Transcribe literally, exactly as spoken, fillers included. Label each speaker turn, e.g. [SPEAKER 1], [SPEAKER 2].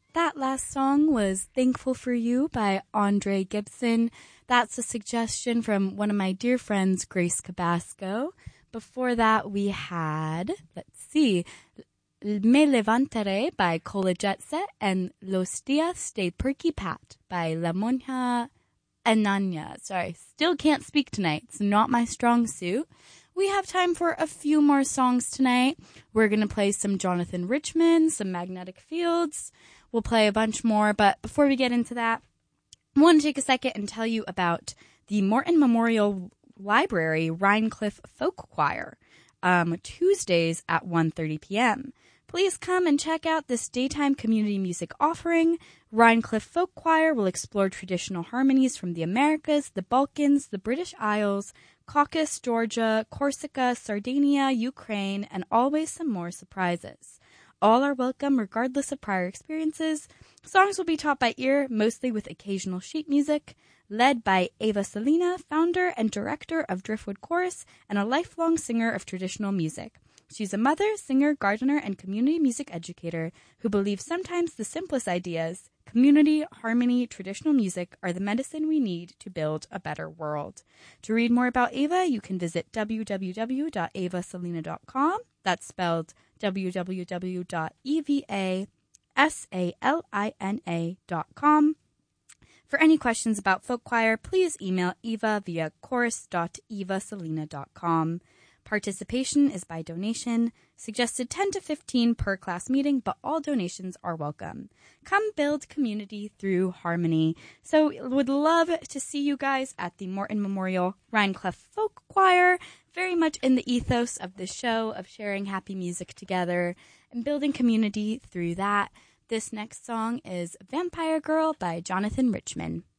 [SPEAKER 1] That last song was Thankful for You by Andre Gibson. That's a suggestion from one of my dear friends, Grace Cabasco. Before that, we had, let's see, Me Levantaré by Cola Jet Set and Los Dias de Perky Pat by La Monja Ananya. Sorry, still can't speak tonight. It's not my strong suit. We have time for a few more songs tonight. We're going to play some Jonathan Richman, some Magnetic Fields. We'll play a bunch more, but before we get into that, I want to take a second and tell you about the Morton Memorial Library Rhinecliff Folk Choir, um, Tuesdays at one thirty p.m. Please come and check out this daytime community music offering. Rhinecliff Folk Choir will explore traditional harmonies from the Americas, the Balkans, the British Isles, Caucasus, Georgia, Corsica, Sardinia, Ukraine, and always some more surprises. All are welcome regardless of prior experiences. Songs will be taught by ear, mostly with occasional sheet music, led by Ava Salina, founder and director of Driftwood Chorus and a lifelong singer of traditional music. She's a mother, singer, gardener, and community music educator who believes sometimes the simplest ideas, community, harmony, traditional music, are the medicine we need to build a better world. To read more about Ava, you can visit w w w dot ava salina dot com. That's spelled w w w dot eva salina dot com. For any questions about folk choir, please email Eva via chorus dot eva salina dot com. Participation is by donation, suggested ten to fifteen per class meeting, but all donations are welcome. Come build community through harmony. So would love to see you guys at the Morton Memorial Rhinecliff Folk Choir, very much in the ethos of the show of sharing happy music together and building community through that. This next song is Vampire Girl by Jonathan Richman.